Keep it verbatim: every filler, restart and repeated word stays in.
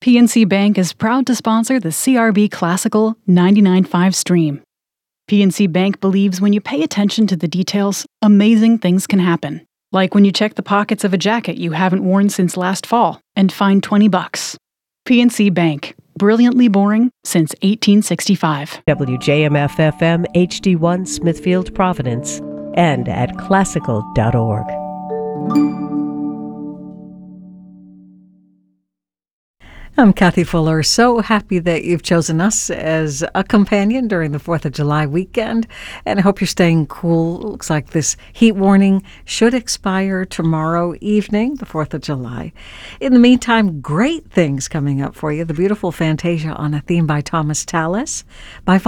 P N C Bank is proud to sponsor the C R B Classical ninety-nine point five stream. P N C Bank believes when you pay attention to the details, amazing things can happen. Like when you check the pockets of a jacket you haven't worn since last fall and find twenty bucks. P N C Bank, brilliantly boring since eighteen sixty-five. W J M F F M H D one Smithfield, Providence, and at classical dot org. I'm Kathy Fuller. So happy that you've chosen us as a companion during the fourth of July weekend, and I hope you're staying cool. Looks like this heat warning should expire tomorrow evening, the fourth of July. In the meantime, great things coming up for you. The beautiful Fantasia on a theme by Thomas Tallis. By